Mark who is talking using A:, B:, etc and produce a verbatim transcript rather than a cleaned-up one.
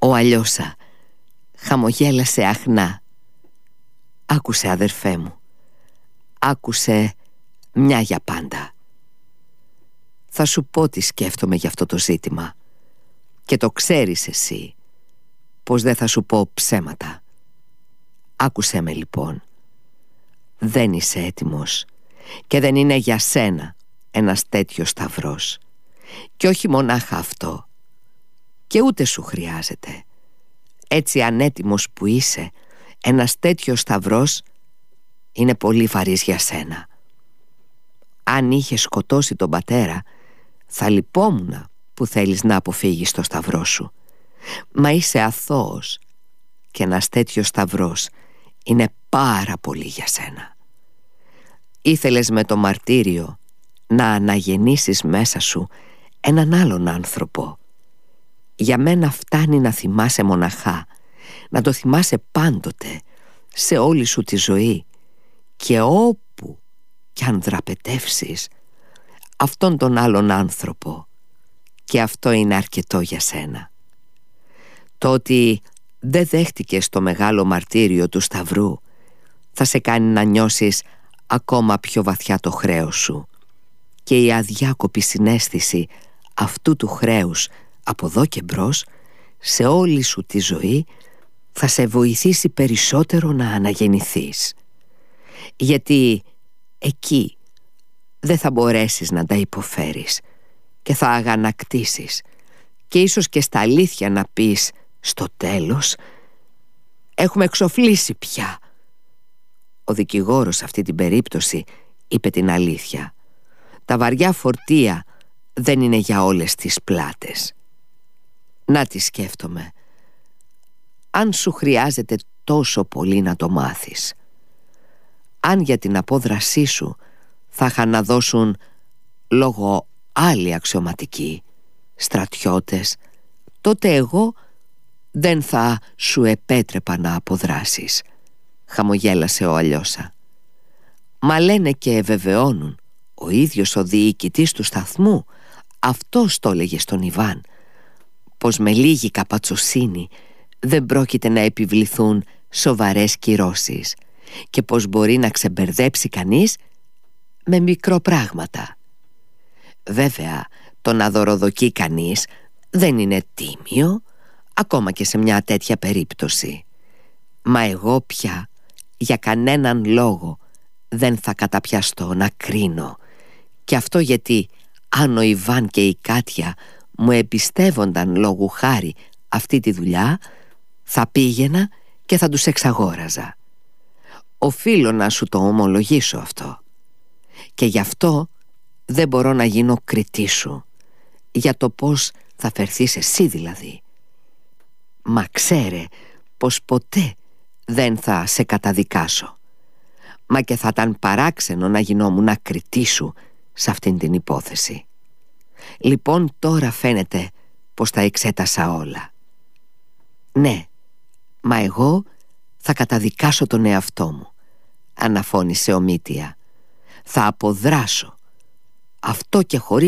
A: Ο Αλιώσα χαμογέλασε αχνά. «Άκουσε, αδερφέ μου, άκουσε μια για πάντα. Θα σου πω τι σκέφτομαι για αυτό το ζήτημα και το ξέρεις εσύ πως δεν θα σου πω ψέματα. Άκουσέ με λοιπόν. Δεν είσαι έτοιμος και δεν είναι για σένα ένας τέτοιος σταυρός. Και όχι μονάχα αυτό, και ούτε σου χρειάζεται. Έτσι ανέτοιμος που είσαι, ένας τέτοιος σταυρός είναι πολύ βαρύς για σένα. Αν είχε σκοτώσει τον πατέρα, θα λυπόμουν που θέλεις να αποφύγεις το σταυρό σου. Μα είσαι αθώος και ένας τέτοιος σταυρός είναι πάρα πολύ για σένα. Ήθελες με το μαρτύριο να αναγεννήσεις μέσα σου έναν άλλον άνθρωπο. Για μένα φτάνει να θυμάσαι μοναχά, να το θυμάσαι πάντοτε, σε όλη σου τη ζωή, και όπου κι αν δραπετεύσεις αυτόν τον άλλον άνθρωπο, και αυτό είναι αρκετό για σένα. Το ότι δεν δέχτηκες το μεγάλο μαρτύριο του σταυρού θα σε κάνει να νιώσεις ακόμα πιο βαθιά το χρέος σου, και η αδιάκοπη συναίσθηση αυτού του χρέους από εδώ και μπρος σε όλη σου τη ζωή θα σε βοηθήσει περισσότερο να αναγεννηθείς. Γιατί εκεί δεν θα μπορέσεις να τα υποφέρεις και θα αγανακτήσεις, και ίσως και στα αλήθεια να πεις στο τέλος «Έχουμε εξοφλήσει πια». Ο δικηγόρος σε αυτή την περίπτωση είπε την αλήθεια. Τα βαριά φορτία δεν είναι για όλες τις πλάτες. Να τι σκέφτομαι. Αν σου χρειάζεται τόσο πολύ να το μάθεις, αν για την απόδρασή σου θα είχαν να δώσουν λόγω άλλοι αξιωματικοί, στρατιώτες, τότε εγώ δεν θα σου επέτρεπα να αποδράσεις, χαμογέλασε ο Αλιώσα. Μα λένε και ευεβεβαιώνουν, ο ίδιος ο διοικητής του σταθμού, αυτός το έλεγε στον Ιβάν, πως με λίγη καπατσοσύνη δεν πρόκειται να επιβληθούν σοβαρές κυρώσεις και πως μπορεί να ξεμπερδέψει κανείς με μικροπράγματα. Βέβαια, το να δωροδοκεί κανείς δεν είναι τίμιο, ακόμα και σε μια τέτοια περίπτωση. Μα εγώ πια για κανέναν λόγο δεν θα καταπιαστώ να κρίνω, και αυτό γιατί αν ο Ιβάν και η Κάτια μου εμπιστεύονταν λόγου χάρη αυτή τη δουλειά, θα πήγαινα και θα τους εξαγόραζα. Οφείλω να σου το ομολογήσω αυτό, και γι' αυτό δεν μπορώ να γίνω κριτή σου για το πώς θα φερθείς εσύ δηλαδή. Μα ξέρε πως ποτέ δεν θα σε καταδικάσω, μα και θα ήταν παράξενο να γινόμουν κριτή σου σε αυτήν την υπόθεση. Λοιπόν, τώρα φαίνεται πως τα εξέτασα όλα. Ναι, μα εγώ θα καταδικάσω τον εαυτό μου, αναφώνησε ο Μήτια. Θα αποδράσω, αυτό και χωρίς